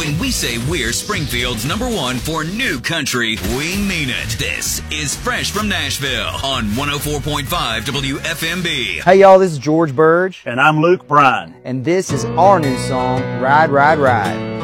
When we say we're Springfield's #1 for new country, we mean it. This is Fresh from Nashville on 104.5 WFMB. Hey y'all, this is George Burge. And I'm Luke Bryan. And this is our new song, Ride, Ride, Ride.